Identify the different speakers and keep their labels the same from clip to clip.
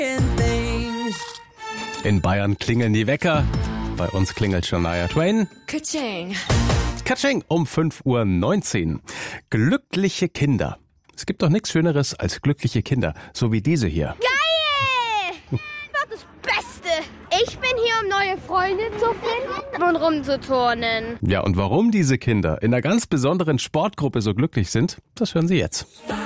Speaker 1: In Bayern klingeln die Wecker. Bei uns klingelt Shania Twain.
Speaker 2: Ka-ching.
Speaker 1: Katsching um 5:19 Uhr. Glückliche Kinder. Es gibt doch nichts Schöneres als glückliche Kinder, so wie diese hier.
Speaker 3: Geil! Das ist das Beste. Ich bin hier, um neue Freunde zu finden und rumzuturnen.
Speaker 1: Ja, und warum diese Kinder in einer ganz besonderen Sportgruppe so glücklich sind, das hören Sie jetzt.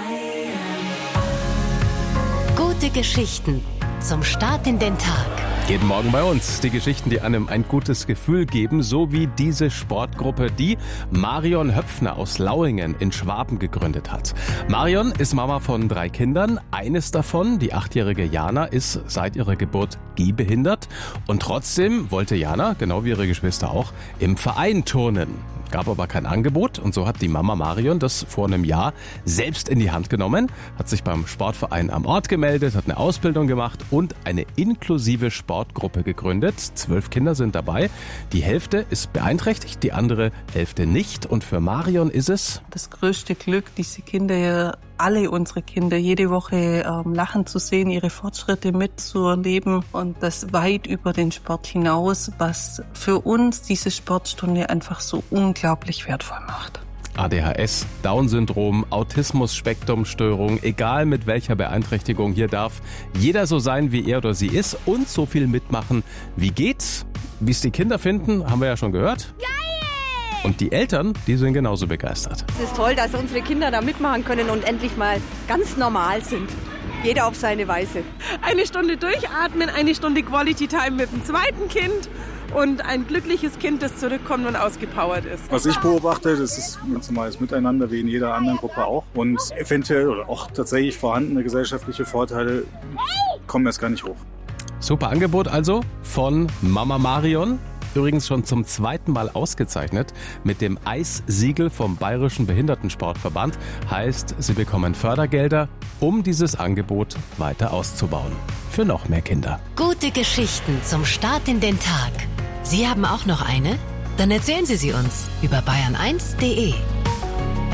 Speaker 4: Gute Geschichten zum Start in den Tag.
Speaker 1: Jeden Morgen bei uns die Geschichten, die einem ein gutes Gefühl geben, so wie diese Sportgruppe, die Marion Höpfner aus Lauingen in Schwaben gegründet hat. Marion ist Mama von 3 Kindern. Eines davon, die 8-jährige Jana, ist seit ihrer Geburt gehbehindert. Und trotzdem wollte Jana, genau wie ihre Geschwister auch, im Verein turnen. Gab aber kein Angebot und so hat die Mama Marion das vor einem Jahr selbst in die Hand genommen, hat sich beim Sportverein am Ort gemeldet, hat eine Ausbildung gemacht und eine inklusive Sportgruppe gegründet. 12 Kinder sind dabei. Die Hälfte ist beeinträchtigt, die andere Hälfte nicht. Und für Marion ist es
Speaker 5: das größte Glück, diese Kinder, alle unsere Kinder, jede Woche lachen zu sehen, ihre Fortschritte mitzuerleben und das weit über den Sport hinaus, was für uns diese Sportstunde einfach so unglaublich wertvoll macht.
Speaker 1: ADHS, Down-Syndrom, Autismus-Spektrum-Störung, egal mit welcher Beeinträchtigung, hier darf jeder so sein, wie er oder sie ist und so viel mitmachen, wie geht's. Wie es die Kinder finden, haben wir ja schon gehört. Und die Eltern, die sind genauso begeistert.
Speaker 6: Es ist toll, dass unsere Kinder da mitmachen können und endlich mal ganz normal sind. Jeder auf seine Weise.
Speaker 5: Eine Stunde durchatmen, eine Stunde Quality Time mit dem zweiten Kind und ein glückliches Kind, das zurückkommt und ausgepowert ist.
Speaker 7: Was ich beobachte, das ist ein ganz normales Miteinander, wie in jeder anderen Gruppe auch. Und eventuell oder auch tatsächlich vorhandene gesellschaftliche Vorteile kommen erst gar nicht hoch.
Speaker 1: Super Angebot also von Mama Marion. Übrigens schon zum 2. Mal ausgezeichnet mit dem Eis-Siegel vom Bayerischen Behindertensportverband. Heißt, sie bekommen Fördergelder, um dieses Angebot weiter auszubauen. Für noch mehr Kinder.
Speaker 4: Gute Geschichten zum Start in den Tag. Sie haben auch noch eine? Dann erzählen Sie sie uns über bayern1.de.